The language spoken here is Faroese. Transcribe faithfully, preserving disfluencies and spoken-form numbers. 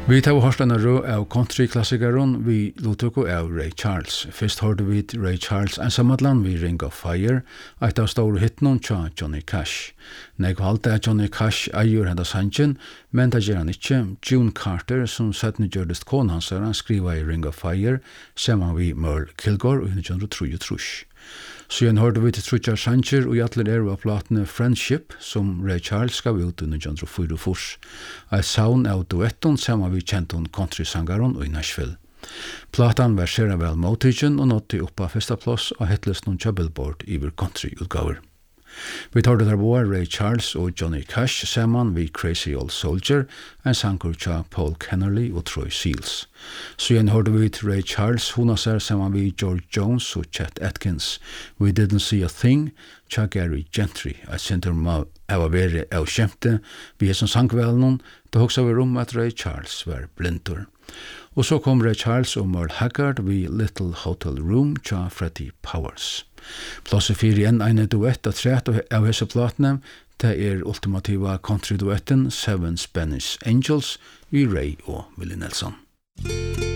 Vi tar hørt en rød av country-klassikeren vi låtøk av Ray Charles. Først hørte vi Ray Charles ensamadlan vi Ring of Fire, et av store hitnon tja Johnny Cash. Nek halte at Johnny Cash eier henda sangen, men det gjør han ikke. June Carter, som settene gjørdest kone hans, han skriva i Ring of Fire, sammen vi Merle Kilgore og nitjan trus. Så igjen hørte vi til trutjar sanger og i atler er av platene Friendship, som Ray Charles gav ut under nitjan fyrtifire. Et saun av duetten sammen vi kjenton country-sangaren og i Nashville. Platan var sera vel motigen og nådde oppa festa plass og hetlest noen tja Billboard iver country-utgaver. Vi tar det der boa Ray Charles og Johnny Cash saman vi Crazy Old Soldier, en sanger tja Paul Kennerly og Troy Seals. Så igjen hørte vi til Ray Charles, hona ser saman vi George Jones og Chet Atkins. We Didn't See a Thing, tja Gary Gentry. Jeg synder om av å være av kjemte, vi er som sangvelen, da hoksa vi rom at Ray Charles var blindur. Og så kom Ray Charles og Merle Haggard vi Little Hotel Room tja Freddie Powers. Plass fyrir igjen eine duett av tret av hese platene, det er ultimativa country-duetten Seven Spanish Angels vi Ray og Willie Nelson.